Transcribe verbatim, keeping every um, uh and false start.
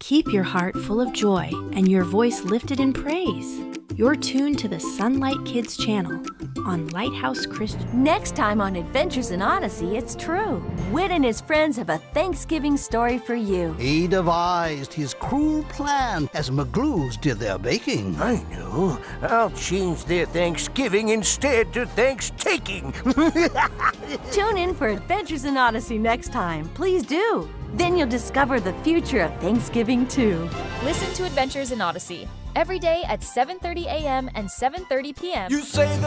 Keep your heart full of joy and your voice lifted in praise. You're tuned to the Sunlight Kids channel on Lighthouse Christian. Next time on Adventures in Odyssey, it's true. Whit and his friends have a Thanksgiving story for you. He devised his cruel plan as McGlues did their baking. I know. I'll change their Thanksgiving instead to Thanks-taking. Tune in for Adventures in Odyssey next time. Please do. Then you'll discover the future of Thanksgiving too. Listen to Adventures in Odyssey every day at seven thirty a m and seven thirty p m You say the